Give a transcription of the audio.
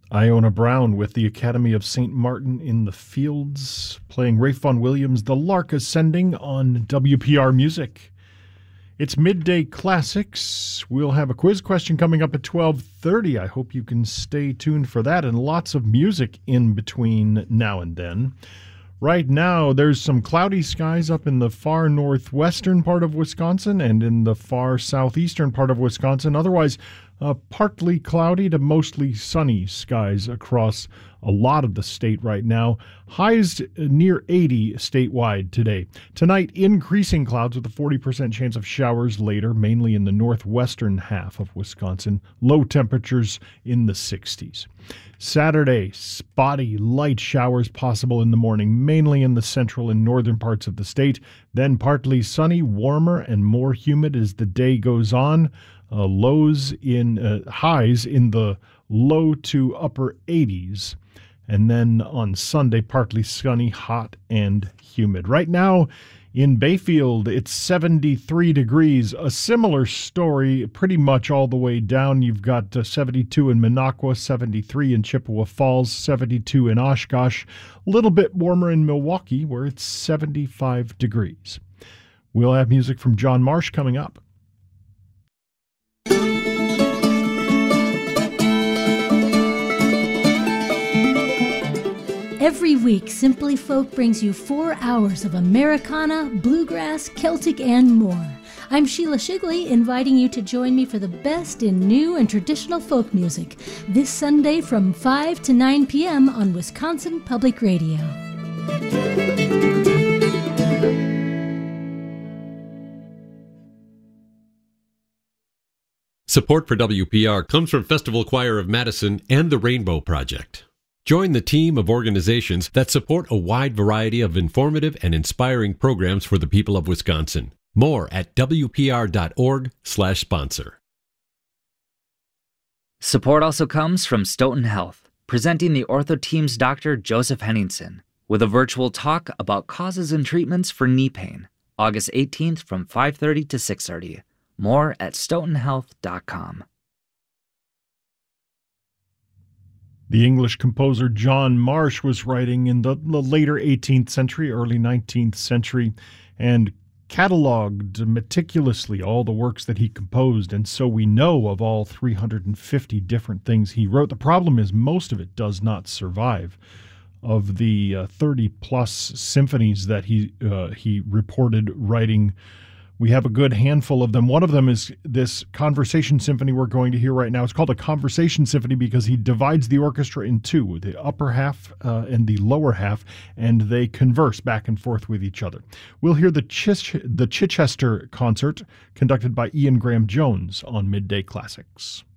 Iona Brown with the Academy of St. Martin in the Fields, playing Ralph Vaughan Williams' The Lark Ascending on WPR Music. It's Midday Classics. We'll have a quiz question coming up at 12:30. I hope you can stay tuned for that, and lots of music in between now and then. Right now, there's some cloudy skies up in the far northwestern part of Wisconsin and in the far southeastern part of Wisconsin. Otherwise, partly cloudy to mostly sunny skies across a lot of the state right now. Highs near 80 statewide today. Tonight, increasing clouds with a 40% chance of showers later, mainly in the northwestern half of Wisconsin. Low temperatures in the 60s. Saturday, spotty light showers possible in the morning, mainly in the central and northern parts of the state. Then partly sunny, warmer, and more humid as the day goes on. Highs in the low to upper 80s. And then on Sunday, partly sunny, hot, and humid. Right now in Bayfield, it's 73 degrees. A similar story pretty much all the way down. You've got 72 in Minocqua, 73 in Chippewa Falls, 72 in Oshkosh. A little bit warmer in Milwaukee, where it's 75 degrees. We'll have music from John Marsh coming up. Every week, Simply Folk brings you 4 hours of Americana, bluegrass, Celtic, and more. I'm Sheila Shigley, inviting you to join me for the best in new and traditional folk music this Sunday from 5 to 9 p.m. on Wisconsin Public Radio. Support for WPR comes from Festival Choir of Madison and the Rainbow Project. Join the team of organizations that support a wide variety of informative and inspiring programs for the people of Wisconsin. More at wpr.org/sponsor. Support also comes from Stoughton Health, presenting the Ortho Team's Dr. Joseph Henningsen with a virtual talk about causes and treatments for knee pain, August 18th from 5:30 to 6:30. More at stoughtonhealth.com. The English composer John Marsh was writing in the later 18th century, early 19th century, and cataloged meticulously all the works that he composed, and so we know of all 350 different things he wrote. The problem is most of it does not survive. Of the 30-plus symphonies that he reported writing, we have a good handful of them. One of them is this Conversation Symphony we're going to hear right now. It's called a Conversation Symphony because he divides the orchestra in two, the upper half and the lower half, and they converse back and forth with each other. We'll hear the Chichester Concert conducted by Ian Graham Jones on Midday Classics.